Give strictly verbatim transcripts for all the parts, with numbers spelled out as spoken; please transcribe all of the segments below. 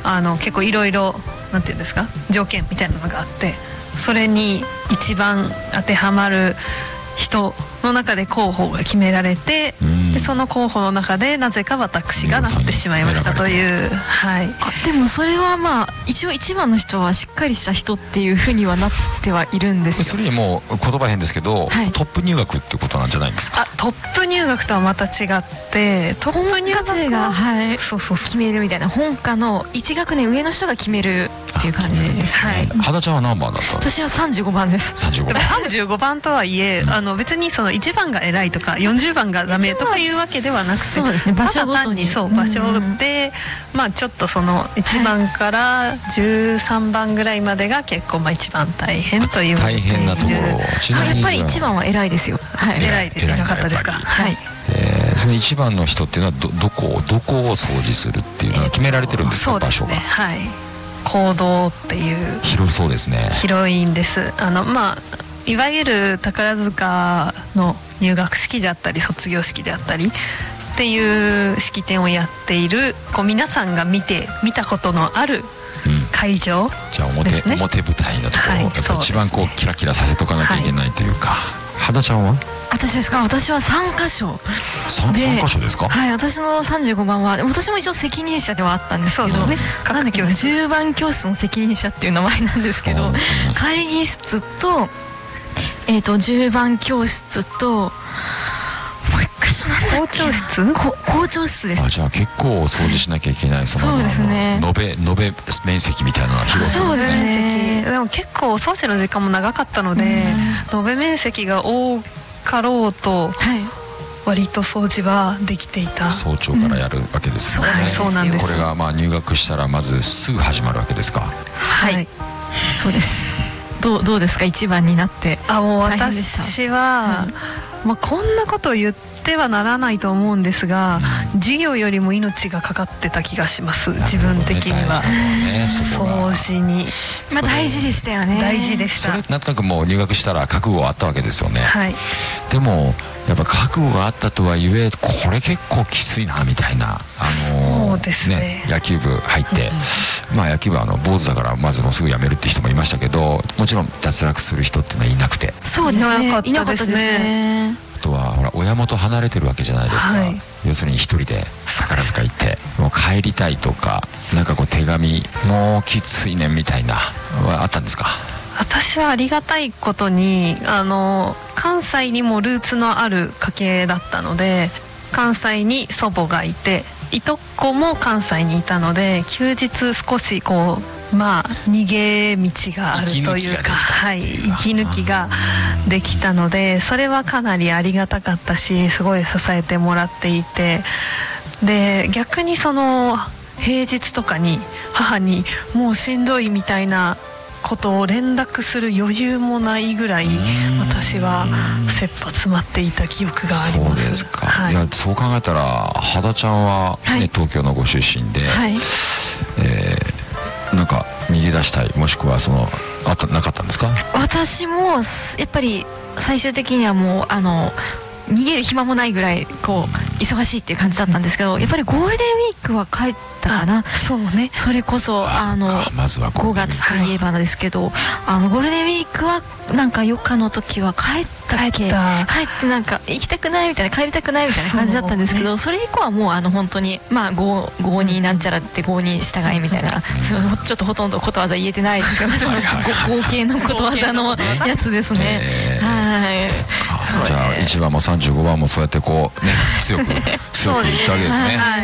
あの結構いろいろなんていうんですか、条件みたいなのがあって、それに一番当てはまる人の中で候補が決められて、でその候補の中でなぜか私がなってしまいましたという、はい、 あでもそれはまあ一応一番の人はしっかりした人っていうふうにはなってはいるんですよ。 それにもう言葉変ですけど、はい、トップ入学ってことなんじゃないんですか。 あトップ入学とはまた違ってトップ入学が、はい、 そうそうそう決めるみたいな、本科のいち学年上の人が決めるっていう感じです、 はい、 羽田ちゃんは何番だったの。 私はさんじゅうごばんです。 さんじゅうごばんさんじゅうごばんとはいえ、うん、あの別にそのいちばんが偉いとかよんじゅうばんがダメとかいうわけではなくて、 そうですね、場所ごとにそう場所で、まあちょっとそのいちばんからじゅうさんばんぐらいまでが結構まあ一番大変という大変なところ。 やっぱりいちばんは偉いですよ、はい、 偉いです偉かったですか。はい、 えー、そのいちばんの人っていうのは ど, どこどこを掃除するっていうのは決められてるんですか、えー、場所が。 はい、行動っていう広そうですね。 広いんです。あのまあいわゆる宝塚の入学式であったり卒業式であったりっていう式典をやっているこう皆さんが見て見たことのある会場、うん、 じゃあ 表, 表舞台のところ、はい、やっぱり一番こうキラキラさせとかなきゃいけないというか、はい、羽田ちゃんは。 私ですか。私はさんかしょ 3, 3箇所ですか。 はい、私のさんじゅうごばんは私も一応責任者ではあったんですけど、ね、なんだっけじゅうばん教室の責任者っていう名前なんですけど、会議室とえーとじゅうばん教室ともう一箇所なんだっけな、校長室こ校長室です。 あじゃあ結構掃除しなきゃいけない、そのそうですね、 延べ延べ面積みたいなのが広そうですね。 そうですね。でも結構お掃除の時間も長かったので、延べ面積が多かろうと、はい、割と掃除はできていた。 早朝からやるわけですよね、 うん、そうなんです。 これがまあ入学したらまずすぐ始まるわけですか。 はい、はい、そうです。どう、どうですか、一番になって。 あもう私は、うん、まあ、こんなことを言ってはならないと思うんですが、うん、授業よりも命がかかってた気がします、自分的には、ね、掃除に。 まあ大事でしたよね。 大事でした。 それなんとなくもう入学したら覚悟はあったわけですよね。 はい、 でもやっぱ覚悟があったとはいえこれ結構きついなみたいな、あのー、 そうですね、 ね、野球部入って、うん、まあ野球部はあの坊主だからまずもうすぐ辞めるって人もいましたけど、もちろん脱落する人っていうのはいなくて。 そうですね、いなかったですね。 あとはほら親元離れてるわけじゃないですか、はい、要するに一人で宝塚行ってもう帰りたいとか、なんかこう手紙もうきついねみたいなはあったんですか。 私はありがたいことにあの関西にもルーツのある家系だったので、関西に祖母がいていとこも関西にいたので、休日少しこうまあ逃げ道があるというか、はい、息抜きができたので、それはかなりありがたかったし、すごい支えてもらっていて、で逆にその平日とかに母にもうしんどいみたいなことを連絡する余裕もないぐらい私は切羽詰まっていた記憶があります。 そうですか、 はい、 いやそう考えたら羽田ちゃんは、ね、はい、東京のご出身で、はい、えー、なんか逃げ出したい、もしくはそのあったなかったんですか。 私もやっぱり最終的にはもうあの逃げる暇もないぐらいこう忙しいっていう感じだったんですけど、やっぱりゴールデンウィークは帰ったかな。 そうね、 それこそあのごがつといえばですけど、あのゴールデンウィークはなんか余暇の時は帰ったっけ、帰ってなんか行きたくないみたいな、帰りたくないみたいな感じだったんですけど、それ以降はもうあの本当にまあごごになんちゃらってごに従いみたいな、ちょっとほとんどことわざ言えてないですけど、その合計のことわざのやつですね。はい。 じゃあいちばんもさんじゅうごばんもそうやってこうね強く強く言ったわけですね。 はい、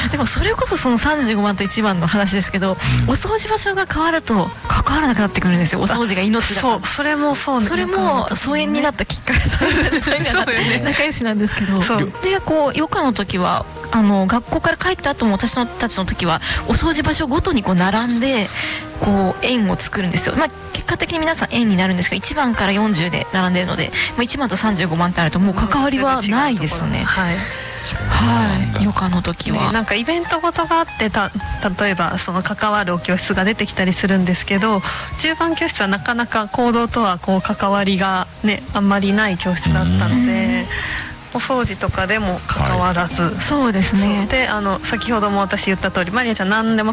でもそれこそそのさんじゅうごばんといちばんの話ですけど、うん、お掃除場所が変わると関わらなくなってくるんですよ。お掃除が命だから。そう、 それもそう、 それも疎遠になったきっかけで仲良しなんですけど、でこう余暇の時はあの学校から帰った後も私たちの時はお掃除場所ごとにこう並んでこう円を作るんですよ。まあ結果的に皆さん円になるんですけど、いちばんからよんじゅうで並んでるので、まあ、いちばんとさんじゅうごばんってあるともう関わりはないですね。はい、はい、余暇の時は、 ね、なんかイベントごとがあってた例えばその関わるお教室が出てきたりするんですけど、中盤教室はなかなか行動とはこう関わりがねあんまりない教室だったので、お掃除とかでも関わらず、はい、 そうですね。 であの先ほども私言った通り、マリアちゃん何でも